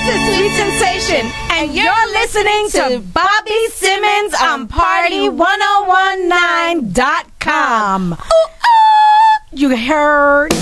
This is Sweet Sensation, and you're listening to Bobby Simmons on Party1019.com. You heard?